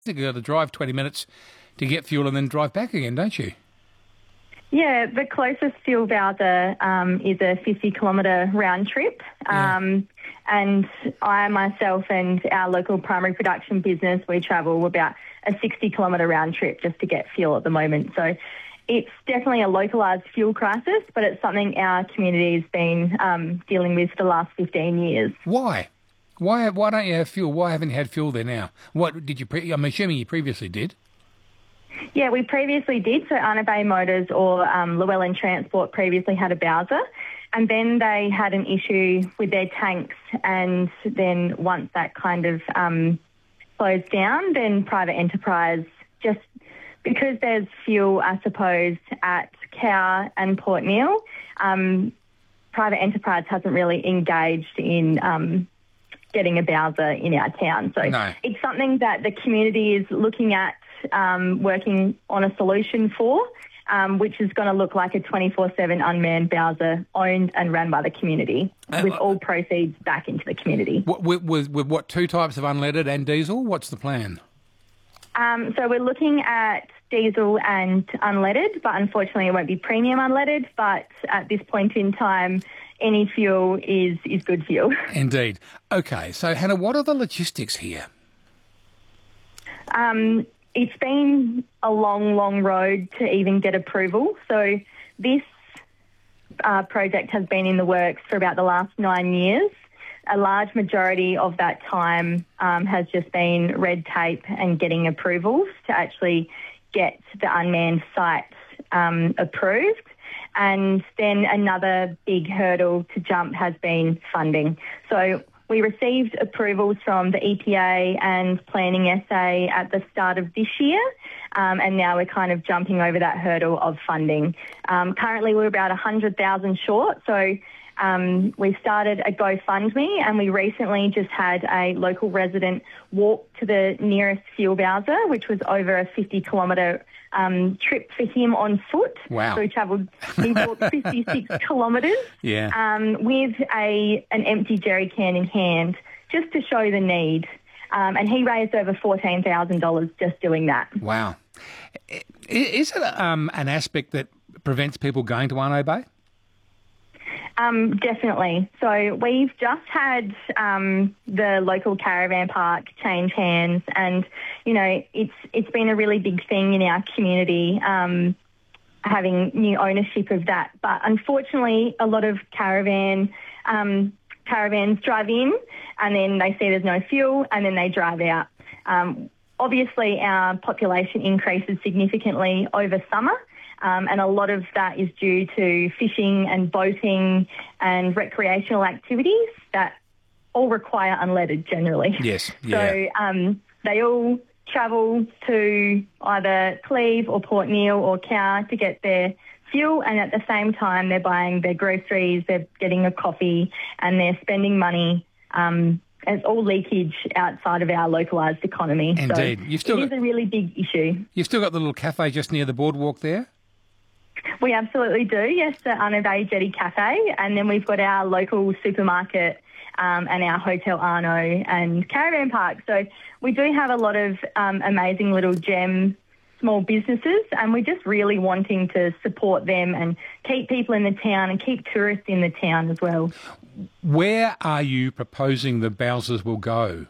You've got to drive 20 minutes to get fuel and then drive back again, don't you? Yeah, the closest fuel bowser is a 50-kilometre round trip. And I myself and our local primary production business, we travel about a 60-kilometre round trip just to get fuel at the moment. So it's definitely a localised fuel crisis, but it's something our community has been dealing with for the last 15 years. Why? Why don't you have fuel? Why haven't you had fuel there now? What did you? I'm assuming you previously did. Yeah, we previously did. So Arna Bay Motors or Llewellyn Transport previously had a bowser, and then they had an issue with their tanks. And then once that kind of closed down, then private enterprise, just because there's fuel, I suppose, at Cowra and Port Neill, private enterprise hasn't really engaged in getting a bowser in our town. So It's something that the community is looking at, working on a solution for, which is going to look like a 24/7 unmanned bowser owned and run by the community with all proceeds back into the community. With what, two types of unleaded and diesel? What's the plan? So we're looking at diesel and unleaded, but unfortunately it won't be premium unleaded. But at this point in time, any fuel is good fuel. Indeed. Okay, so Hannah, what are the logistics here? It's been a long, long road to even get approval. So this project has been in the works for about the last 9 years. A large majority of that time has just been red tape and getting approvals to actually get the unmanned sites approved. And then another big hurdle to jump has been funding. So we received approvals from the EPA and Planning SA at the start of this year, and now we're kind of jumping over that hurdle of funding. Currently, we're about 100,000 short, so we started a GoFundMe, and we recently just had a local resident walk to the nearest fuel bowser, which was over a 50-kilometre trip for him on foot. Wow. So he walked 56 kilometres with an empty jerry can in hand just to show the need. And he raised over $14,000 just doing that. Wow. Is it an aspect that prevents people going to Arno Bay? Definitely. So we've just had the local caravan park change hands, and it's been a really big thing in our community, having new ownership of that. But unfortunately, a lot of caravans drive in, and then they see there's no fuel, and then they drive out. Obviously, our population increases significantly over summer. And a lot of that is due to fishing and boating and recreational activities that all require unleaded generally. Yes. Yeah. So they all travel to either Cleve or Port Neill or Cowra to get their fuel, and at the same time they're buying their groceries, they're getting a coffee, and they're spending money. It's all leakage outside of our localised economy. Indeed. So it is a really big issue. You've still got the little cafe just near the boardwalk there? We absolutely do, yes, the Arno Bay Jetty Cafe, and then we've got our local supermarket and our Hotel Arno and caravan park. So we do have a lot of amazing little gem small businesses, and we're just really wanting to support them and keep people in the town and keep tourists in the town as well. Where are you proposing the bowsers will go?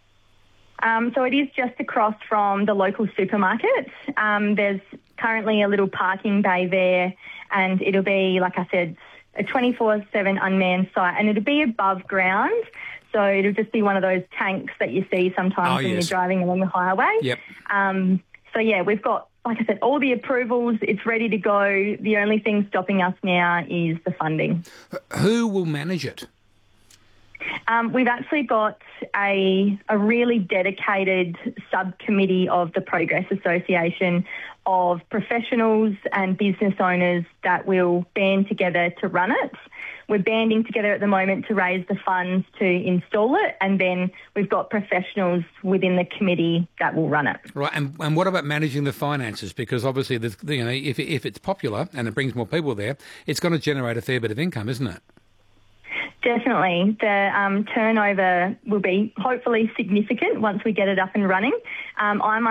So it is just across from the local supermarket. There's currently a little parking bay there, and it'll be, like I said, a 24/7 unmanned site, and it'll be above ground. So it'll just be one of those tanks that you see sometimes when you're driving along the highway. Yep. So, yeah, we've got, like I said, all the approvals. It's ready to go. The only thing stopping us now is the funding. Who will manage it? We've actually got a really dedicated subcommittee of the Progress Association of professionals and business owners that will band together to run it. We're banding together at the moment to raise the funds to install it, and then we've got professionals within the committee that will run it. Right, and what about managing the finances? Because obviously, if it's popular and it brings more people there, it's going to generate a fair bit of income, isn't it? Definitely. The turnover will be hopefully significant once we get it up and running.